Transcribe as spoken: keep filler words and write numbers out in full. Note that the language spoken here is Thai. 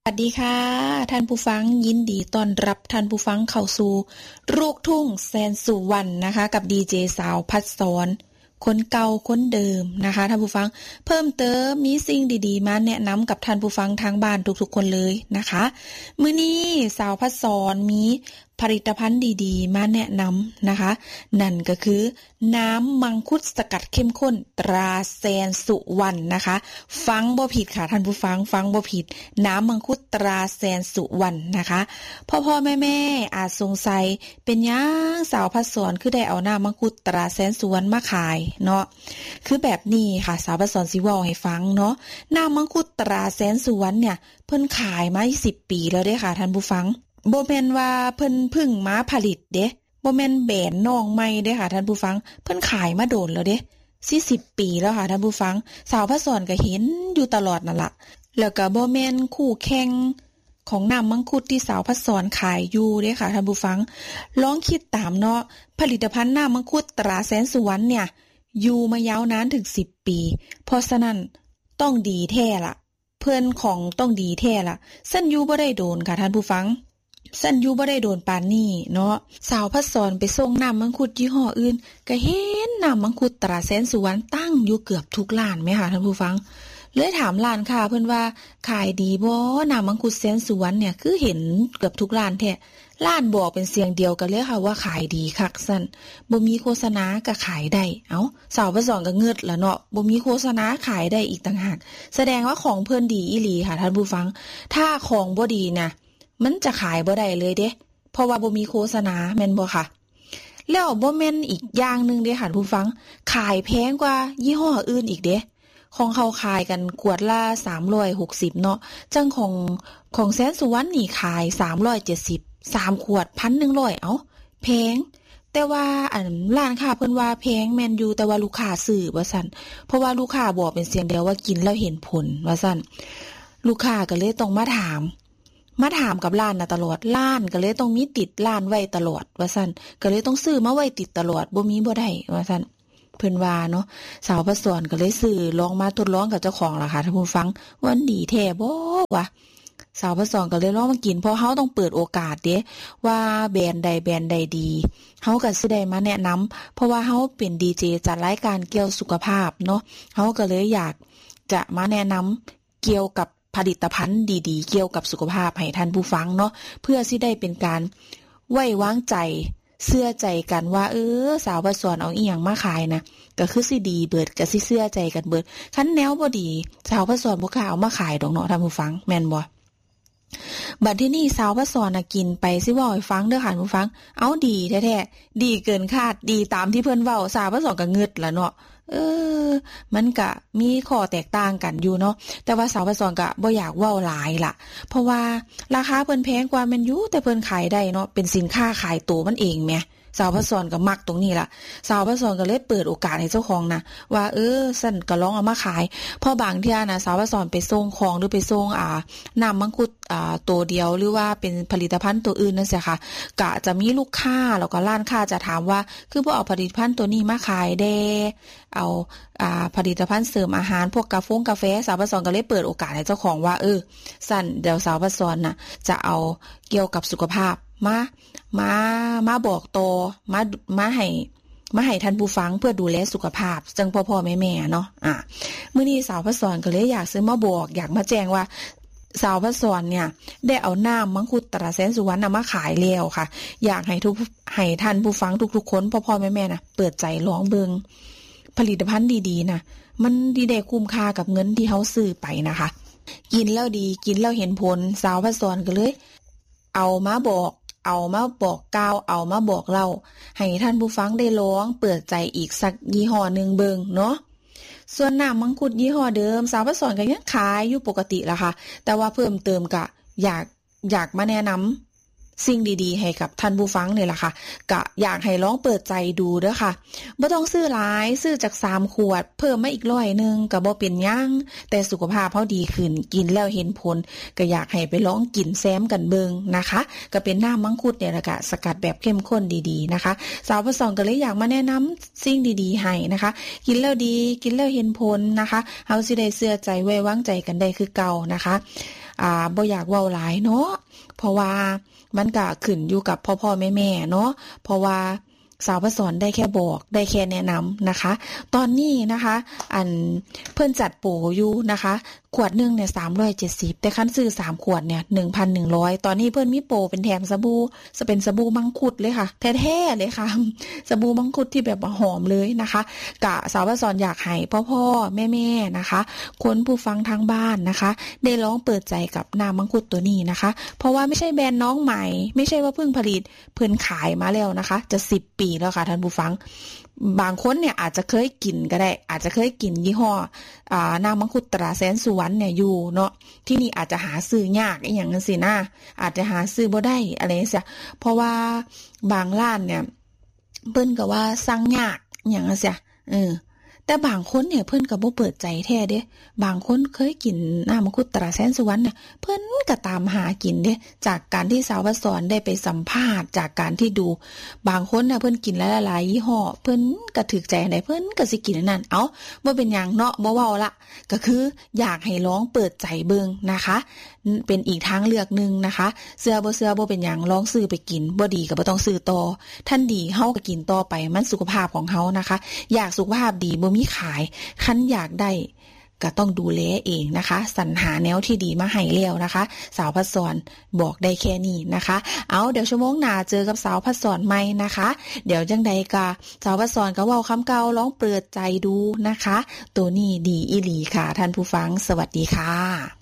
สวัสดีค่ะท่านผู้ฟังยินดีต้อนรับท่านผู้ฟังเข้าสู่ลูกทุ่งแสนสุวรรณนะคะกับดีเจสาวพัดสอนคนเก่าคนเดิมนะคะท่านผู้ฟังเพิ่มเติมมีสิ่งดีๆมาแนะนำกับท่านผู้ฟังทางบ้านทุกๆคนเลยนะคะมื้อนี้สาวพัดสอนมีผลิตภัณฑ์ดีๆมาแนะนำนะคะนั่นก็คือน้ำมังคุดสกัดเข้มข้นตราแสนสุวรรณนะคะฟังบ่ผิดค่ะท่านผู้ฟังฟังบ่ผิดน้ำมังคุดตราแสนสุวรรณนะคะพ่อพ่อแม่แม่อาจสงสัยเป็นยังสาวพัดสอนคือได้เอาน้ำมังคุดตราแสนสุวรรณมาขายเนาะคือแบบนี้ค่ะสาวพัดสอนสิเว้าให้ฟังเนาะน้ำมังคุดตราแสนสุวรรณเนี่ยเพิ่นขายมาสิบปีแล้วเด้ค่ะท่านผู้ฟังบ่แม่นว่าเพิ่นพึ่งมาผลิตเด้บ่แม่นแบรนด์น้องใหม่เด้ค่ะท่านผู้ฟังเพิ่นขายมาโดนแล้วเด้สี่สิบปีแล้วค่ะท่านผู้ฟังสาวพัดสอนก็เห็นอยู่ตลอดนั่นล่ะแล้วก็บ่แม่นคู่แข่งของน้ำมังคุดที่สาวพัดสอนขายอยู่เด้ค่ะท่านผู้ฟังลองคิดตามเนาะผลิตภัณฑ์น้ำมังคุดตราแสนสุวรรณเนี่ยอยู่มายาวนานถึงสิบปีเพราะฉะนั้นต้องดีแท้ล่ะเพิ่นของต้องดีแท้ล่ะซั่นอยู่บ่ได้โดนค่ะท่านผู้ฟังสั่นอยู่บ่ได้โดนปานนี้เนาะสาวพัดสอนไปส่งน้ำมังคุดยี่ห้ออื่นก็เห็นน้ำมังคุดตราแสนสุวรรณตั้งอยู่เกือบทุกร้านไหมคะท่านผู้ฟังเลยถามร้านค้าเพิ่นว่าขายดีบ่น้ำมังคุดแสนสุวรรณเนี่ยคือเห็นเกือบทุกร้านแท้ร้านบอกเป็นเสียงเดียวกันเลยค่ะว่าขายดีคักซั่นบ่มีโฆษณาก็ขายได้เอ้าสาวพัดสอนก็เงิดละเนาะบ่มีโฆษณาขายได้อีกต่างหากแสดงว่าของเพิ่นดีอีหลีค่ะท่านผู้ฟังถ้าของบ่ดีนะมันจะขายบ่ได้เลยเด้เพราะว่าบ่มีโฆษณาแม่นบ่ค่ะแล้วบ่แม่นอีกอย่างนึงเด้ค่ะผู้ฟังขายแพงกว่ายี่ห้ออื่นอีกเด้ของเขาขายกันขวดละสามร้อยหกสิบเนาะจังของของแสนสุวรรณนี่ขายสามร้อยเจ็ดสิบ สามขวด หนึ่งพันหนึ่งร้อย เอ้าแพงแต่ว่าอันร้านค้าเพิ่นว่าแพงแม่นอยู่แต่ว่าลูกค้าซื้อว่าซั่นเพราะว่าลูกค้าบอกเป็นเสียงเดียวว่ากินแล้วเห็นผลว่าซั่นลูกค้าก็เลยต้องมาถามมาถามกับร้านน่ะตลอดร้านก็เลยต้องมีติดร้านไว้ตลอดว่าซั่นก็เลยต้องซื้อมาไว้ติดตลอดบ่มีบ่ได้ว่าซั่นเพิ่นว่าเนาะสาวพัดสอนก็เลยซื้อลองมาทดลองกับเจ้าของล่ะค่ะท่านผู้ฟังว่ามันดีแท้บ่วะสาวพัดสอนก็เลยลองมากินเพราะเฮาต้องเปิดโอกาสเด้ว่าแบรนด์ใดแบรนด์ใดดีเฮาก็สิได้มาแนะนำเพราะว่าเฮาเป็นดีเจจัดรายการเกี่ยวสุขภาพเนาะเฮาก็เลยอยากจะมาแนะนำเกี่ยวกับผลิตภัณฑ์ดีๆเกี่ยวกับสุขภาพให้ท่านผู้ฟังเนาะเพื่อสิได้เป็นการไว้วางใจเชื่อใจกันว่าเออสาวพัดสอนเอาอีหยังมาขายนะก็คือสิดีเบิดก็สิเชื่อใจกันเบิดคันแนวบ่ดีสาวพัดสอนบ่กล้าเอามาขายดอกเนาะท่านผู้ฟังแม่นบ่บัดที่นี่สาวพัดสอนน่ะกินไปสิเว้าให้ฟังเด้อค่ะผู้ฟังเอาดีแท้ๆดีเกินคาดดีตามที่เพิ่นเว้าสาวพัดสอนก็งึดล่ะเนาะเออมันก็มีข้อแตกต่างกันอยู่เนาะแต่ว่าสาวพัดสอนก็บ่อยากเว้าหลายล่ะเพราะว่าราคาเพิ่นแพงกว่าแม่นอยู่แต่เพิ่นขายได้เนาะเป็นสินค้าขายตัวมันเองแหมสาวพัดสอนก็มักตรงนี้ล่ะสาวพัดสอนก็เลยเปิดโอกาสให้เจ้าของนะว่าเออซั่นก็ลองเอามาขายเพราะบางเที่ยนะสาวพัดสอนไปส่งของหรือไปส่งอ่าน้ำมังคุดอ่าตัวเดียวหรือว่าเป็นผลิตภัณฑ์ตัวอื่นนั่นสิค่ะก็จะมีลูกค้าแล้วก็ร้านค้าจะถามว่าคือบ่เอาผลิตภัณฑ์ตัวนี้มาขายแด่เอาอ่าผลิตภัณฑ์เสริมอาหารพวกกาแฟกาแฟสาวพัดสอนก็เลยเปิดโอกาสให้เจ้าของว่าเออซั่นเดี๋ยวสาวพัดสอนน่ะจะเอาเกี่ยวกับสุขภาพมามามาบอกโตมามาให้มาให้ท่านผู้ฟังเพื่อดูแลสุขภาพจังพ่อๆแม่ๆเนาะอ่ะมื้อนี้สาวพัดสอนก็เลยอยากซื้อมาบอกอยากมาแจ้งว่าสาวพัดสอนเนี่ยได้เอาน้ำมังคุดตราแสนสุวรรณมาขายแล้วค่ะอยากให้ทุกให้ท่านผู้ฟังทุกๆคนพ่อๆแม่ๆนะเปิดใจลองเบิ่งผลิตภัณฑ์ดีๆนะมันดีได้คุ้มค่ากับเงินที่เฮาซื้อไปนะคะกินแล้วดีกินแล้วเห็นผลสาวพัดสอนก็เลยเอามาบอกเอามาบอกกล่าวเอามาบอกเล่าให้ท่านผู้ฟังได้ลองเปิดใจอีกสักยี่ห้อนึงเบิ่งเนาะส่วนน้ำมังคุดยี่ห้อเดิมสาวพัดสอนก็ยังขายอยู่ปกติล่ะค่ะแต่ว่าเพิ่มเติมก็อยากอยากมาแนะนำสิ่งดีๆให้กับท่านผู้ฟังนี่แหละค่ะก็อยากให้ลองเปิดใจดูเด้อค่ะบ่ต้องซื้อหลายซื้อจากสามขวดเพิ่มมาอีกร้อยนึงก็บ่เป็นหยังแต่สุขภาพเฮาดีขึ้นกินแล้วเห็นผลก็อยากให้ไปลองกินแซมกันเบิ่งนะคะก็เป็นน้ำมังคุดเนี่ยแหละค่ะสกัดแบบเข้มข้นดีๆนะคะสาวพัดสอนก็เลยอยากมาแนะนำสิ่งดีๆให้นะคะกินแล้วดีกินแล้วเห็นผลนะคะเฮาสิได้เชื่อใจไว้วางใจกันได้คือเก่านะคะอ่าบ่อยากเว้าหลายเนาะเพราะว่ามันก็ขึ้นอยู่กับพ่อๆแม่ๆเนาะเพราะว่าสาวพัดสอนได้แค่บอกได้แค่แนะนำนะคะตอนนี้นะคะอันเพิ่นจัดโปรอยู่นะคะขวดนึงเนี่ยสามร้อยเจ็ดสิบแต่คันซื้อสามขวดเนี่ย หนึ่งพันหนึ่งร้อย ตอนนี้เพิ่นมีโปรเป็นแถมสบู่จะเป็นสบู่มังคุดเลยค่ะแท้ๆเลยค่ะสบู่มังคุดที่แบบหอมเลยนะคะกะสาวพัดสอนอยากให้พ่อๆแม่ๆนะคะคนผู้ฟังทางบ้านนะคะได้ลองเปิดใจกับน้ำมังคุดตัวนี้นะคะเพราะว่าไม่ใช่แบรนด์น้องใหม่ไม่ใช่ว่าเพิ่งผลิตเพิ่นขายมาแล้วนะคะจะสิบปีแล้วค่ะท่านผู้ฟังบางคนเนี่ยอาจจะเคยกินก็ได้อาจจะเคยกินยี่ห้ออ่าน้ำมังคุดตราแสนสุวรรณเนี่ยอยู่เนาะที่นี่อาจจะหาซื้อยากอีหยังจังซี่นะอาจจะหาซื้อบ่ได้อะไรจังซี่เพราะว่าบางร้านเนี่ยเพิ่นก็ว่าสั่งยากอีหยังจังซี่เออแต่บางคนเนี่ยเพิ่นก็บ่เปิดใจแท้เด้บางคนเคยกินน้ำมังคุดตราแสนสุวรรณเนี่ยเพิ่นก็ตามหากินเด้จากการที่สาวพัดสอนได้ไปสัมภาษณ์จากการที่ดูบางคนน่ะเพิ่นกินหลายๆยี่ห้อเพิ่นก็ถูกใจอันใดเพิ่นก็สิกินอันนั้นเอ้าบ่เป็นหยังเนาะบ่เว้าละก็คืออยากให้ลองเปิดใจเบิ่งนะคะเป็นอีกทางเลือกนึงนะคะเสื้อบ่เสื้อบ่เป็นหยังลองซื้อไปกินบ่ดีก็บ่ต้องซื้อต่อท่านดีเฮาก็กินต่อไปมันสุขภาพของเฮานะคะอยากสุขภาพดีบ่มีขายคันอยากได้ก็ต้องดูแลเองนะคะสรรหาแนวที่ดีมาให้แล้วนะคะสาวพัดสอนบอกได้แค่นี้นะคะเอาเดี๋ยวชั่วโมงหน้าเจอกับสาวพัดสอนใหม่นะคะเดี๋ยวจังใดก็สาวพัดสอนก็เว้าคำเก่าลองเปิดใจดูนะคะตัวนี้ดีอีหลีค่ะท่านผู้ฟังสวัสดีค่ะ